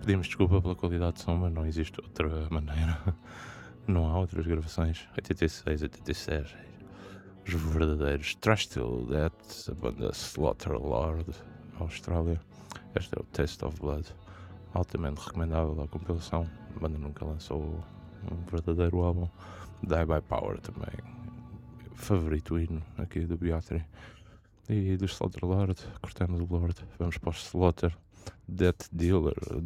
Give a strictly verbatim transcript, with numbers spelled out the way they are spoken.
Pedimos desculpa pela qualidade de som, mas não existe outra maneira. Não há outras gravações. oitenta e seis, oitenta e sete. Os verdadeiros Trash Till Death, a banda Slaughter Lord, Austrália. Este é o Taste of Blood. Altamente recomendável a compilação. A banda nunca lançou um verdadeiro álbum. Die by Power também. Favorito hino aqui do Beatry. E do Slaughter Lord, cortando do Lord, vamos para o Slaughter Death Dealer.